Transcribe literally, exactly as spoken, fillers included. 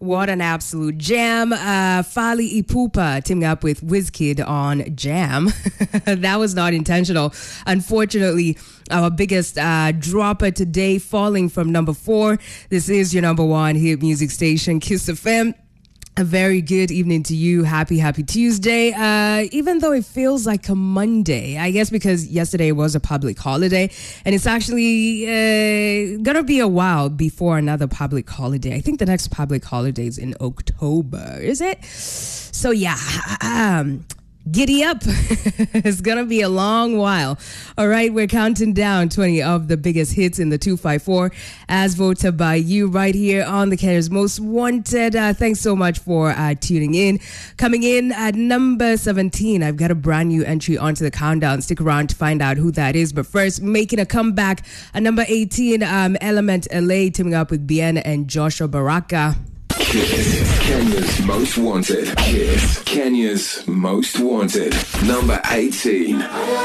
What an absolute jam. Uh, Fali Ipupa teaming up with Wizkid on Jam. That was not intentional. Unfortunately, our biggest uh, dropper today, falling from number four. This is your number one hit music station, Kiss F M. A very good evening to you. Happy, happy Tuesday. Uh, even though it feels like a Monday, I guess because yesterday was a public holiday, and it's actually uh, gonna be a while before another public holiday. I think the next public holiday is in October, is it? So yeah, um, giddy up. It's gonna be a long while. All right, we're counting down twenty of the biggest hits in the two five four as voted by you right here on the Kenya's Most Wanted. Uh, thanks so much for uh, tuning in. Coming in at number seventeen, I've got a brand new entry onto the countdown. Stick around to find out who that is. But first, making a comeback at number eighteen, um, Element L A teaming up with Bien and Joshua Baraka. Kiss, Kenya's Most Wanted. Kiss, Kenya's Most Wanted. Number eighteen.